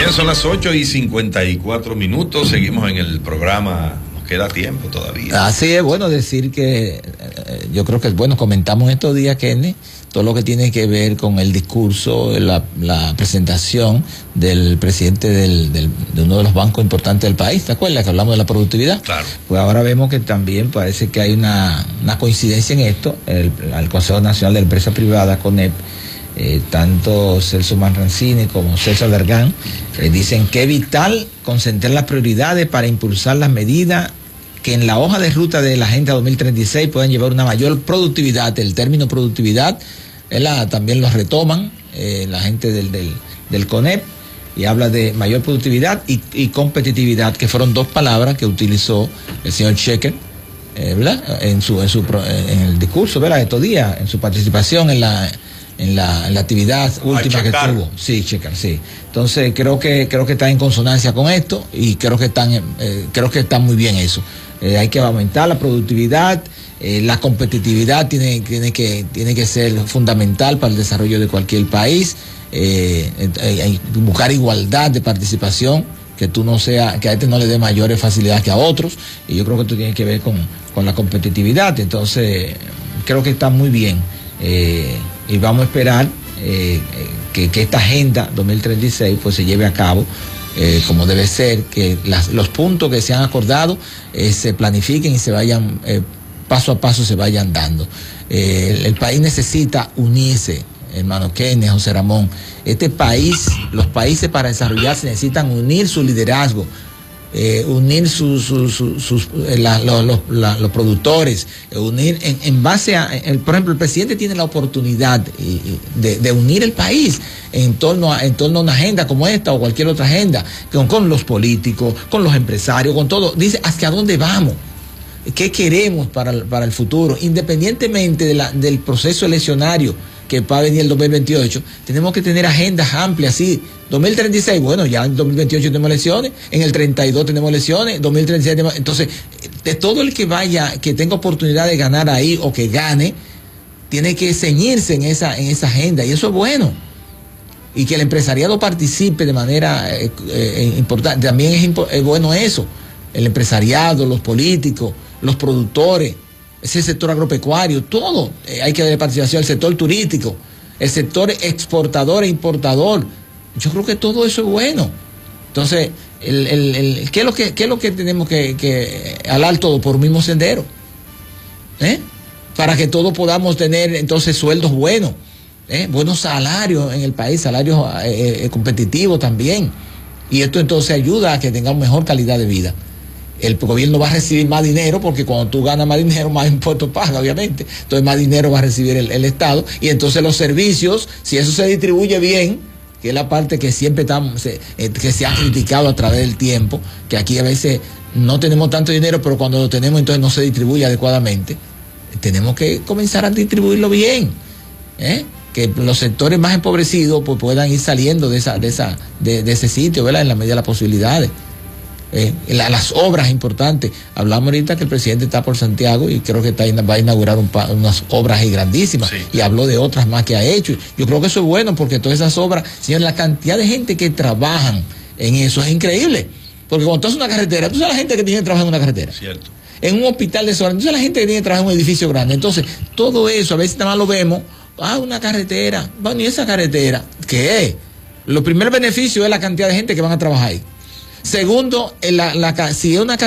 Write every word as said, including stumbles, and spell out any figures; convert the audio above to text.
Bien, son las ocho y cincuenta y cuatro minutos. Seguimos en el programa. Nos queda tiempo todavía. Así es, bueno decir que eh, yo creo que es bueno, comentamos estos días, Kenny, todo lo que tiene que ver con el discurso, la, la presentación del presidente del, del, de uno de los bancos importantes del país. ¿Te acuerdas que hablamos de la productividad? Claro. Pues ahora vemos que también parece que hay una, una coincidencia en esto. El, el Consejo Nacional de la Empresa Privada, CONEP, Eh, tanto Celso Manrancini como César Vergán eh, dicen que es vital concentrar las prioridades para impulsar las medidas que en la hoja de ruta de la Agenda dos mil treinta y seis puedan llevar una mayor productividad. El término productividad la, también lo retoman eh, la gente del, del, del CONEP y habla de mayor productividad y, y competitividad, que fueron dos palabras que utilizó el señor Shekhar eh, ¿verdad? En, su, en, su, en el discurso, ¿verdad? Estos días, en su participación en la En la, en la actividad última que tuvo. Sí, Shekhar, sí. Entonces creo que creo que está en consonancia con esto y creo que están eh, creo que está muy bien eso. Eh, hay que aumentar la productividad, eh, la competitividad tiene tiene que tiene que ser fundamental para el desarrollo de cualquier país. Eh, eh, buscar igualdad de participación, que tú no sea, que a este no le dé mayores facilidades que a otros, y yo creo que esto tiene que ver con, con la competitividad. Entonces creo que está muy bien. Eh, y vamos a esperar eh, que, que esta agenda dos mil treinta y seis pues se lleve a cabo eh, como debe ser, que las, los puntos que se han acordado eh, se planifiquen y se vayan eh, paso a paso se vayan dando. Eh, el, el país necesita unirse, hermano Kenny, José Ramón. Este país, los países para desarrollarse necesitan unir su liderazgo. Eh, unir sus, sus, sus, sus eh, la, los, los, la, los productores, eh, unir en, en base a, el, por ejemplo, el presidente tiene la oportunidad eh, de, de unir el país en torno, a, en torno a una agenda como esta o cualquier otra agenda, con, con los políticos, con los empresarios, con todo. Dice, ¿hacia dónde vamos? ¿Qué queremos para el, para el futuro? Independientemente de la, del proceso eleccionario que va a venir el dos mil veintiocho, tenemos que tener agendas amplias, sí. dos mil treinta y seis, bueno, ya en dos mil veintiocho tenemos elecciones, en el treinta y dos tenemos elecciones, dos mil treinta y seis tenemos, entonces, de todo el que vaya, que tenga oportunidad de ganar ahí o que gane, tiene que ceñirse en esa, en esa agenda, y eso es bueno. Y que el empresariado participe de manera eh, eh, importante, también es, impo- es bueno eso. El empresariado, los políticos, los productores, ese sector agropecuario, todo, eh, hay que darle participación, el sector turístico, el sector exportador e importador. Yo creo que todo eso es bueno. Entonces, el, el, el, ¿qué es lo que, qué es lo que tenemos que, que alar todo por un mismo sendero? ¿Eh? Para que todos podamos tener entonces sueldos buenos, ¿eh? Buenos salarios en el país, salarios eh, eh, competitivos también. Y esto entonces ayuda a que tengamos mejor calidad de vida. El gobierno va a recibir más dinero, porque cuando tú ganas más dinero, más impuestos paga, obviamente. Entonces más dinero va a recibir el, el Estado, y entonces los servicios, si eso se distribuye bien, que es la parte que siempre estamos, se, eh, que se ha criticado a través del tiempo, que aquí a veces no tenemos tanto dinero, pero cuando lo tenemos entonces no se distribuye adecuadamente. Tenemos que comenzar a distribuirlo bien, ¿eh? Que los sectores más empobrecidos pues puedan ir saliendo de esa, de esa, de, de ese sitio, ¿verdad? En la medida de las posibilidades. Eh, la, las obras importantes. Hablamos ahorita que el presidente está por Santiago y creo que está, va a inaugurar un pa, unas obras ahí grandísimas, sí. Y habló de otras más que ha hecho. Yo creo que eso es bueno, porque todas esas obras, señor, la cantidad de gente que trabajan en eso es increíble. Porque cuando tú haces una carretera, tú sabes la gente que tiene que trabajar en una carretera. Cierto. En un hospital de zona, tú sabes la gente que tiene que trabajar en un edificio grande. Entonces, todo eso, a veces nada más lo vemos, ah, una carretera, bueno, y esa carretera, ¿qué es? Lo primer beneficio es la cantidad de gente que van a trabajar ahí. Segundo, la, la, si es una